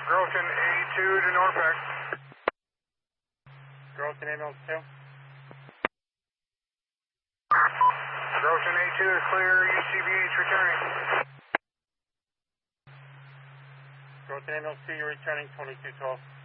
Growson A2 to Norfolk. Growson ambulance 2. Growson A2 is clear, UCBH returning. Growson ambulance 2, you're returning 2212.